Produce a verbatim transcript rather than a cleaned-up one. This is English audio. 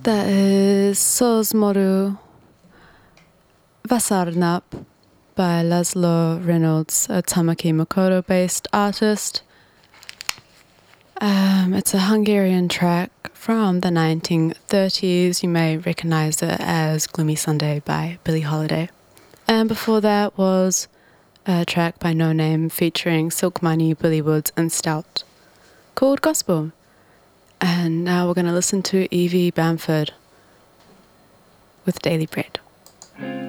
That is Sos Moru Vasarnap by Laszlo Reynolds, a Tamaki Makoto-based artist. Um, it's a Hungarian track from the nineteen thirties. You may recognize it as Gloomy Sunday by Billie Holiday. And before that was a track by No Name featuring Silk Money, Billy Woods and Stout called Gospel. And now we're going to listen to Evie Bamford with Daily Bread.